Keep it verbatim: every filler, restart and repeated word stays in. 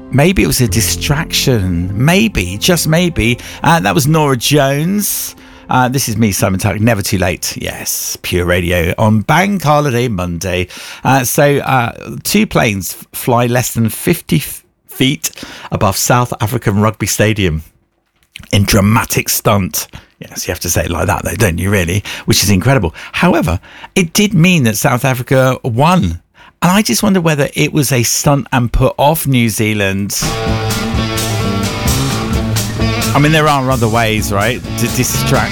maybe it was a distraction. Maybe, just maybe. Uh, that was Norah Jones. Uh, this is me, Simon Tuck. Never Too Late. Yes, Pure Radio on Bank Holiday Monday. Uh, so uh, two planes fly less than fifty f- feet above South African Rugby Stadium in dramatic stunt. Yes, you have to say it like that, though, don't you, really? Which is incredible. However, it did mean that South Africa won. And I just wonder whether it was a stunt and put off New Zealand. I mean, there are other ways, right, to distract